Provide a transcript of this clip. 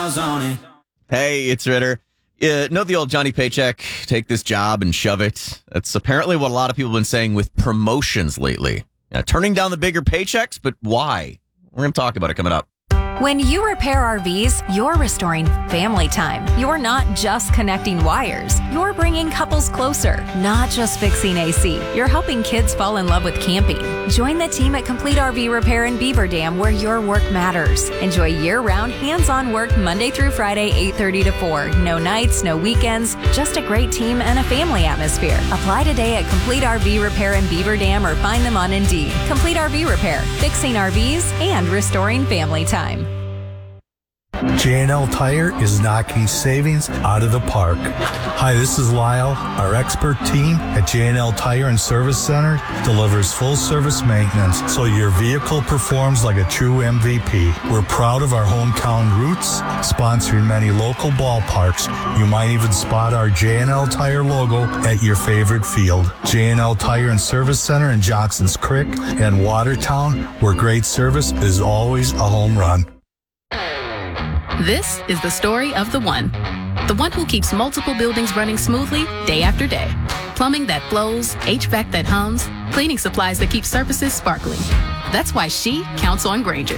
miles on it. Hey, it's Ritter. Know the old Johnny Paycheck, take this job and shove it? That's apparently what a lot of people have been saying with promotions lately. Turning down the bigger paychecks, but why? We're going to talk about it coming up. When you repair RVs, you're restoring family time. You're not just connecting wires. You're bringing couples closer, not just fixing AC. You're helping kids fall in love with camping. Join the team at Complete RV Repair in Beaver Dam, where your work matters. Enjoy year-round hands-on work Monday through Friday, 8:30 to 4. No nights, no weekends, just a great team and a family atmosphere. Apply today at Complete RV Repair in Beaver Dam or find them on Indeed. Complete RV Repair, fixing RVs and restoring family time. J&L Tire is knocking savings out of the park. Hi, this is Lyle. Our expert team at J&L Tire and Service Center delivers full service maintenance so your vehicle performs like a true MVP. We're proud of our hometown roots, sponsoring many local ballparks. You might even spot our J&L Tire logo at your favorite field. J&L Tire and Service Center in Johnson's Creek and Watertown, where great service is always a home run. This is the story of the one who keeps multiple buildings running smoothly day after day. Plumbing that flows, HVAC that hums, cleaning supplies that keep surfaces sparkling. That's why she counts on Grainger.